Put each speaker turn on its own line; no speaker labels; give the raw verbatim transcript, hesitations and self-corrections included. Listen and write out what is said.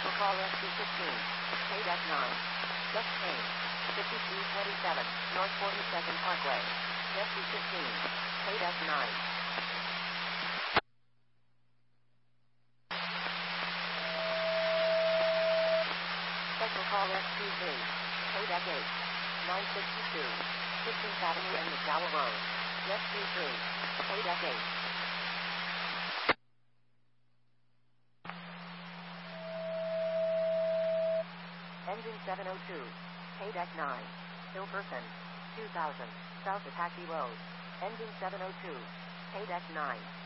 Special call S P fifteen. Paydeck nine. Just change. fifty-three twenty-seven, North forty-second Parkway. S P fifteen. Paydeck nine. Special call S P V. Paydeck eight. nine sixty-two. fifteenth Avenue and McDowell Road. S P three. Paydeck eight. Engine seven oh two. Paydeck nine. Hilperson. two thousand. South Apache Road. Engine seven oh two. Paydeck nine.